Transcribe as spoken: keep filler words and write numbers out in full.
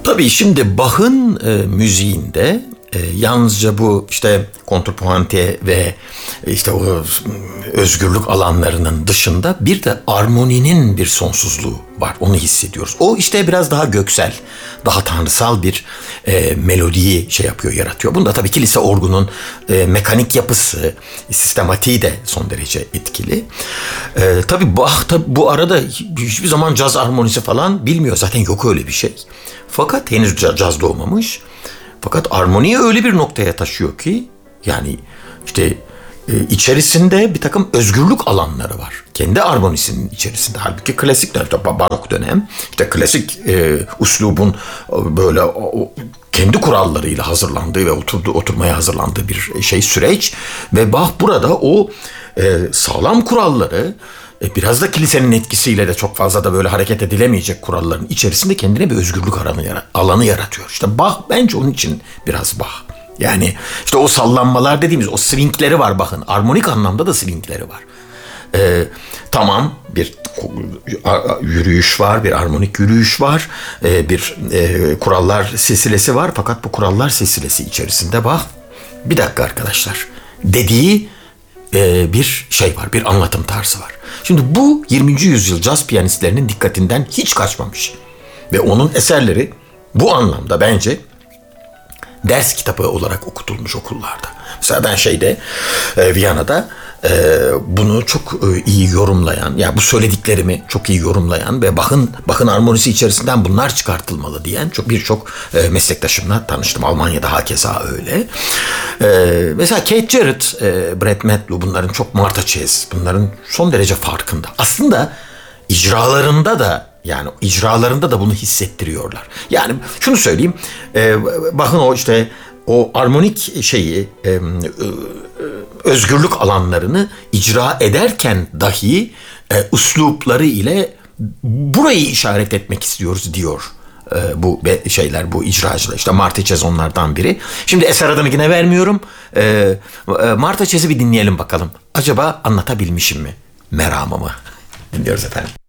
Tabii şimdi Bach'ın e, müziğinde e, yalnızca bu işte kontrpuante ve işte o özgürlük alanlarının dışında bir de armoninin bir sonsuzluğu var. Onu hissediyoruz. O işte biraz daha göksel, daha tanrısal bir e, melodiyi şey yapıyor, yaratıyor. Bunda tabii kilise orgunun e, mekanik yapısı, sistematiği de son derece etkili. E, tabii Bach tabii bu arada hiçbir zaman caz armonisi falan bilmiyor. Zaten yok öyle bir şey. Fakat henüz caz doğmamış. Fakat armoniyi öyle bir noktaya taşıyor ki yani işte e, içerisinde bir takım özgürlük alanları var. Kendi armonisinin içerisinde. Halbuki klasik işte barok dönem işte klasik e, uslubun e, böyle o, kendi kurallarıyla hazırlandığı ve oturdu, oturmaya hazırlandığı bir şey süreç ve Bach burada o e, sağlam kuralları biraz da kilisenin etkisiyle de çok fazla da böyle hareket edilemeyecek kuralların içerisinde kendine bir özgürlük alanı, alanı yaratıyor. İşte Bach bence onun için biraz Bach. Yani işte o sallanmalar dediğimiz o swingleri var Bach'ın. Armonik anlamda da swingleri var. Ee, tamam bir yürüyüş var, bir armonik yürüyüş var, ee, bir e, kurallar silsilesi var. Fakat bu kurallar silsilesi içerisinde Bach bir dakika arkadaşlar dediği e, bir şey var, bir anlatım tarzı var. Şimdi bu yirminci yüzyıl caz piyanistlerinin dikkatinden hiç kaçmamış. Ve onun eserleri bu anlamda bence ders kitabı olarak okutulmuş okullarda. Mesela ben şeyde e, Viyana'da e, bunu çok e, iyi yorumlayan, yani bu söylediklerimi çok iyi yorumlayan ve Bach'ın Bach'ın armonisi içerisinden bunlar çıkartılmalı diyen çok birçok e, meslektaşımla tanıştım. Almanya'da hakeza öyle. E, mesela Keith Jarrett, e, Brett Matlow bunların çok Martha Chase bunların son derece farkında. Aslında icralarında da yani icralarında da bunu hissettiriyorlar. Yani şunu söyleyeyim, e, Bach'ın o işte o armonik şeyi, e, özgürlük alanlarını icra ederken dahi e, üslupları ile burayı işaret etmek istiyoruz diyor e, bu şeyler, bu icracılar. İşte Martha Chase onlardan biri. Şimdi eser adını yine vermiyorum. E, e, Martha Chase'i bir dinleyelim bakalım. Acaba anlatabilmişim mi meramımı? Dinliyoruz efendim.